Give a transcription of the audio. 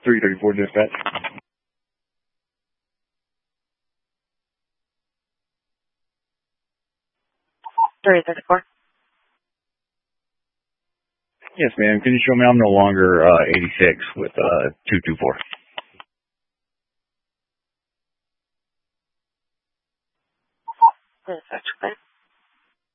334 dispatch. 334. Yes, ma'am. Can you show me I'm no longer 86 with 224? Dispatch, okay.